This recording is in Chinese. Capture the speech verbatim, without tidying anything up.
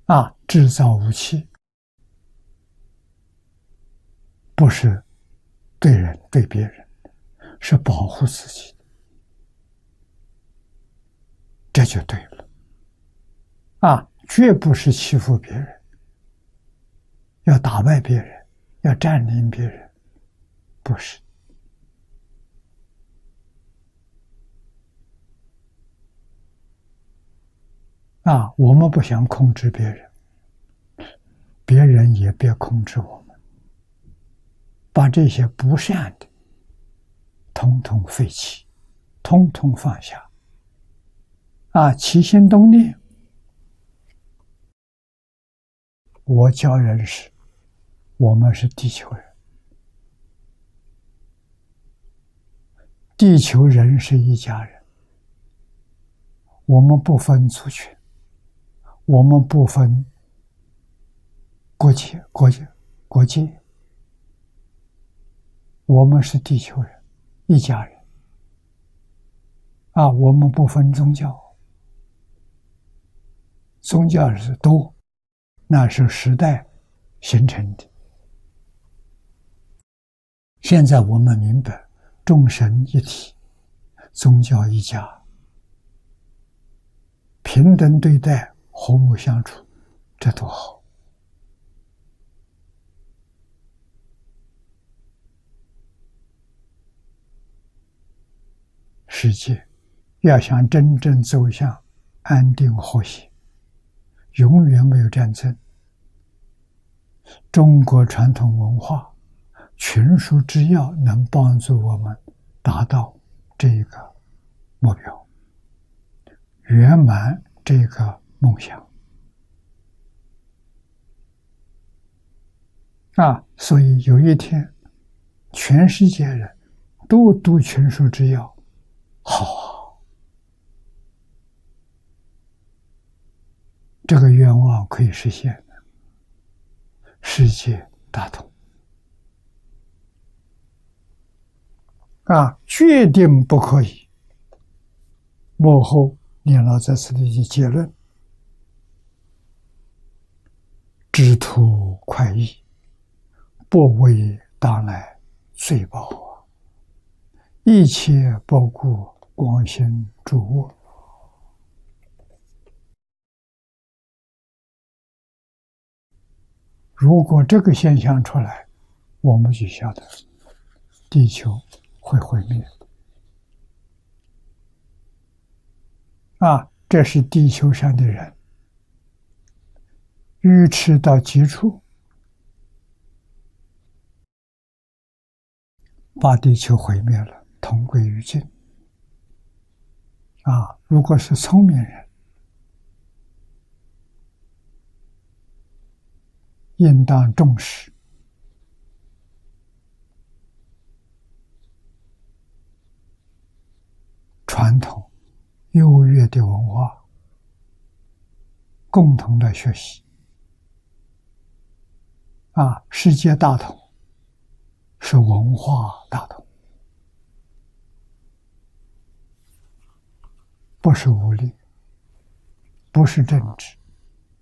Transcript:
啊，制造武器不是对人对别人，是保护自己的，这就对了。啊，绝不是欺负别人，要打败别人，要占领别人，不是。啊，我们不想控制别人，别人也别控制我们，把这些不善的统统废弃，统统放下。啊，起心动念，我教人是，我们是地球人，地球人是一家人，我们不分族群，我们不分国界、国界、国界，我们是地球人，一家人。啊，我们不分宗教，宗教是多，那是时代形成的。现在我们明白，众神一体，宗教一家，平等对待，和睦相处，这多好！世界要想真正走向安定和谐，永远没有战争。中国传统文化群书之要能帮助我们达到这个目标，圆满这个梦想。啊，所以有一天，全世界人都读群书之要，好啊！这个愿望可以实现的，世界大同。啊，决定不可以。幕后念老在此的结论：知途快意，不为当来罪报啊！一切不顾光心诸物。如果这个现象出来，我们就晓得地球会毁灭。啊，这是地球上的人愚痴到极处，把地球毁灭了，同归于尽。啊，如果是聪明人，应当重视传统优越的文化，共同的学习。啊，世界大同是文化大同，不是武力，不是政治，